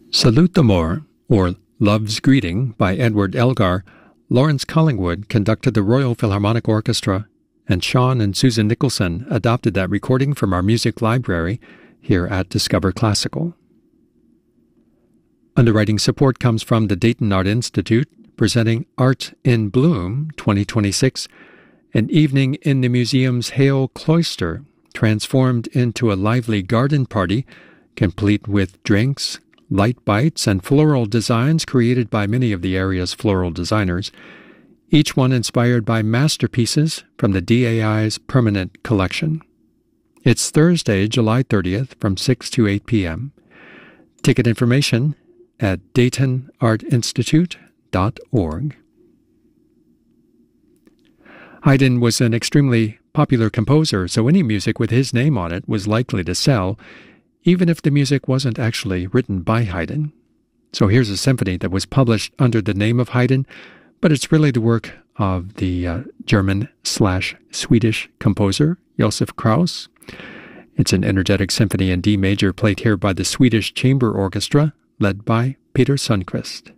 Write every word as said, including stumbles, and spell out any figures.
Salute d'Amour, or Love's Greeting, by Edward Elgar, Lawrence Collingwood conducted the Royal Philharmonic Orchestra, and Sean and Susan Nicholson adopted that recording from our music library here at Discover Classical. Underwriting support comes from the Dayton Art Institute, presenting Art in Bloom twenty twenty-six, an evening in the museum's Hale Cloister, transformed into a lively garden party, complete with drinks, light bites, and floral designs created by many of the area's floral designers, each one inspired by masterpieces from the D A I's permanent collection. It's Thursday, July thirtieth, from six to eight p.m. Ticket information at dayton art institute dot org. Haydn was an extremely popular composer, so any music with his name on it was likely to sell, even if the music wasn't actually written by Haydn. So here's a symphony that was published under the name of Haydn, but it's really the work of the uh, German-slash-Swedish composer Josef Krauss. It's an energetic symphony in D major played here by the Swedish Chamber Orchestra, led by Peter Sundqvist.